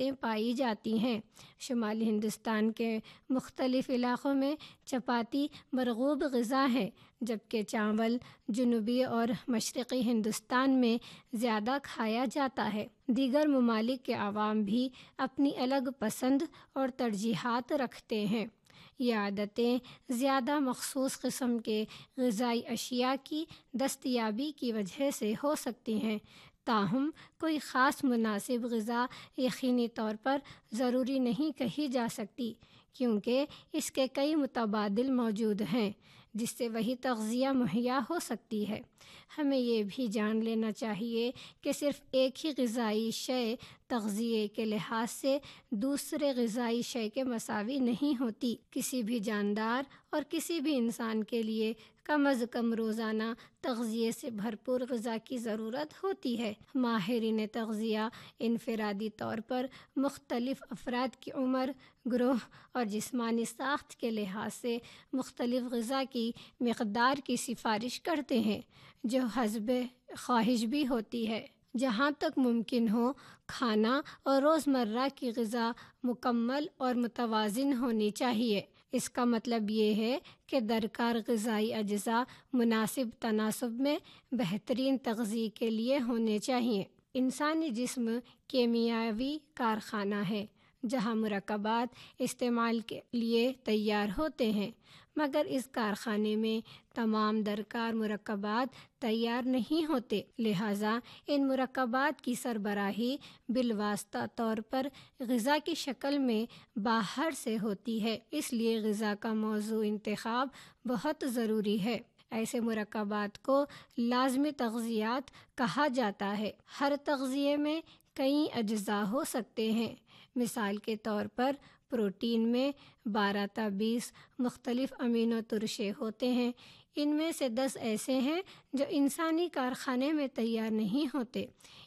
عادتیں پائی جاتی ہیں۔ شمالی ہندوستان کے مختلف علاقوں میں چپاتی مرغوب غذا ہے، جبکہ چاول جنوبی اور مشرقی ہندوستان میں زیادہ کھایا جاتا ہے۔ دیگر ممالک کے عوام بھی اپنی الگ پسند اور ترجیحات رکھتے ہیں۔ یہ عادتیں زیادہ مخصوص قسم کے غذائی اشیاء کی دستیابی کی وجہ سے ہو سکتی ہیں، تاہم کوئی خاص مناسب غذا یقینی طور پر ضروری نہیں کہی جا سکتی، کیونکہ اس کے کئی متبادل موجود ہیں جس سے وہی تغذیہ مہیا ہو سکتی ہے۔ ہمیں یہ بھی جان لینا چاہیے کہ صرف ایک ہی غذائی شے تغذیے کے لحاظ سے دوسرے غذائی شے کے مساوی نہیں ہوتی۔ کسی بھی جاندار اور کسی بھی انسان کے لیے کم از کم روزانہ تغذیے سے بھرپور غذا کی ضرورت ہوتی ہے۔ ماہرین تغذیہ انفرادی طور پر مختلف افراد کی عمر، گروہ اور جسمانی ساخت کے لحاظ سے مختلف غذا کی مقدار کی سفارش کرتے ہیں، جو حسب خواہش بھی ہوتی ہے۔ جہاں تک ممکن ہو، کھانا اور روزمرہ کی غذا مکمل اور متوازن ہونی چاہیے۔ اس کا مطلب یہ ہے کہ درکار غذائی اجزاء مناسب تناسب میں بہترین تغذیے کے لیے ہونے چاہیے۔ انسانی جسم کیمیاوی کارخانہ ہے جہاں مرکبات استعمال کے لیے تیار ہوتے ہیں، مگر اس کارخانے میں تمام درکار مرکبات تیار نہیں ہوتے، لہٰذا ان مرکبات کی سربراہی بالواسطہ طور پر غذا کی شکل میں باہر سے ہوتی ہے۔ اس لیے غذا کا موضوع انتخاب بہت ضروری ہے۔ ایسے مرکبات کو لازمی تغذیات کہا جاتا ہے۔ ہر تغذیے میں کئی اجزاء ہو سکتے ہیں۔ مثال کے طور پر پروٹین میں 12 تا 20 مختلف امینو ترشے ہوتے ہیں۔ ان میں سے 10 ایسے ہیں جو انسانی کارخانے میں تیار نہیں ہوتے،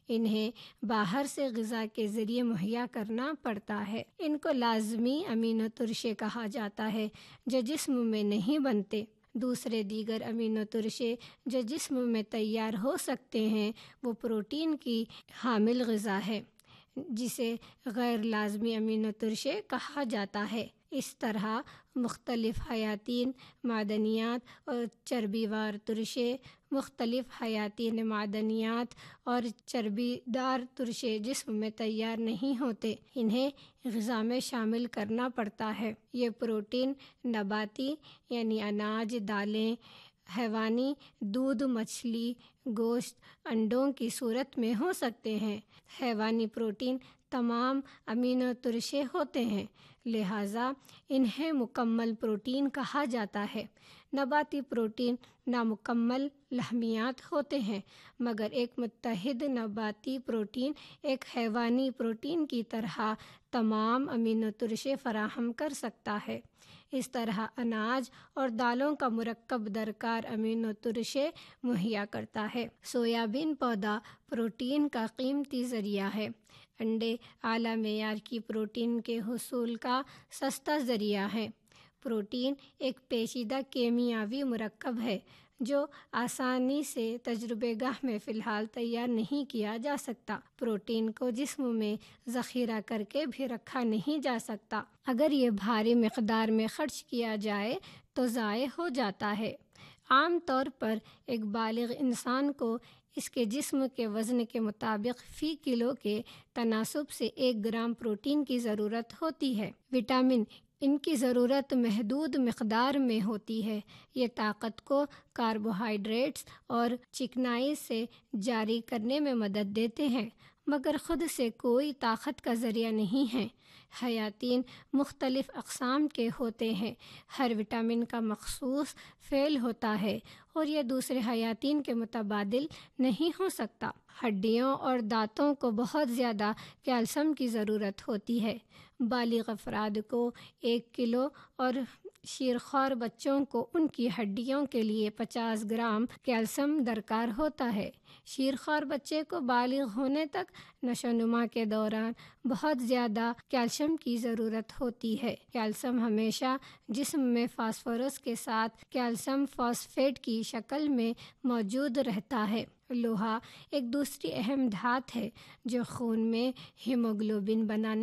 انہیں باہر سے غذا کے ذریعے مہیا کرنا پڑتا ہے۔ ان کو لازمی امینو ترشے کہا جاتا ہے جو جسم میں نہیں بنتے۔ دوسرے دیگر امینو ترشے جو جسم میں تیار ہو سکتے ہیں وہ پروٹین کی حامل غذا ہے، جسے غیر لازمی امینو ترشے کہا جاتا ہے۔ اس طرح مختلف حیاتین معدنیات اور چربی وار ترشے، مختلف حیاتین معدنیات اور چربی دار ترشے جسم میں تیار نہیں ہوتے، انہیں غذا میں شامل کرنا پڑتا ہے۔ یہ پروٹین نباتی یعنی اناج، دالیں، حیوانی دودھ، مچھلی، گوشت، انڈوں کی صورت میں ہو سکتے ہیں۔ حیوانی پروٹین تمام امینو ترشے ہوتے ہیں، لہٰذا انہیں مکمل پروٹین کہا جاتا ہے۔ نباتی پروٹین نامکمل لحمیات ہوتے ہیں، مگر ایک متحد نباتی پروٹین ایک حیوانی پروٹین کی طرح تمام امینو ترشے فراہم کر سکتا ہے۔ اس طرح اناج اور دالوں کا مرکب درکار امینو ترشے مہیا کرتا ہے۔ سویابین پودا پروٹین کا قیمتی ذریعہ ہے۔ انڈے اعلیٰ معیار کی پروٹین کے حصول کا سستا ذریعہ ہے۔ پروٹین ایک پیچیدہ کیمیاوی مرکب ہے جو آسانی سے تجربہ گاہ میں فی الحال تیار نہیں کیا جا سکتا۔ پروٹین کو جسم میں ذخیرہ کر کے بھی رکھا نہیں جا سکتا۔ اگر یہ بھاری مقدار میں خرچ کیا جائے تو ضائع ہو جاتا ہے۔ عام طور پر ایک بالغ انسان کو اس کے جسم کے وزن کے مطابق فی کلو کے تناسب سے 1 گرام پروٹین کی ضرورت ہوتی ہے۔ وٹامن ان کی ضرورت محدود مقدار میں ہوتی ہے۔ یہ طاقت کو کاربوہائیڈریٹس اور چکنائی سے جاری کرنے میں مدد دیتے ہیں، مگر خود سے کوئی طاقت کا ذریعہ نہیں ہیں۔ حیاتین مختلف اقسام کے ہوتے ہیں۔ ہر وٹامن کا مخصوص فعل ہوتا ہے اور یہ دوسرے حیاتین کے متبادل نہیں ہو سکتا۔ ہڈیوں اور دانتوں کو بہت زیادہ کیلشیم کی ضرورت ہوتی ہے۔ بالغ افراد کو 1 کلو اور شیرخوار بچوں کو ان کی ہڈیوں کے لیے 50 گرام کیلشیم درکار ہوتا ہے۔ شیرخوار بچے کو بالغ ہونے تک نشو و نما کے دوران بہت زیادہ کیلشیم کی ضرورت ہوتی ہے۔ کیلشیم ہمیشہ جسم میں فاسفورس کے ساتھ کیلشیم فاسفیٹ کی شکل میں موجود رہتا ہے۔ لوہا ایک دوسری اہم دھات ہے جو خون میں ہیموگلوبن بنانے